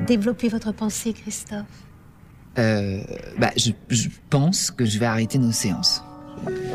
Développez votre pensée, Christophe. Je pense que je vais arrêter nos séances.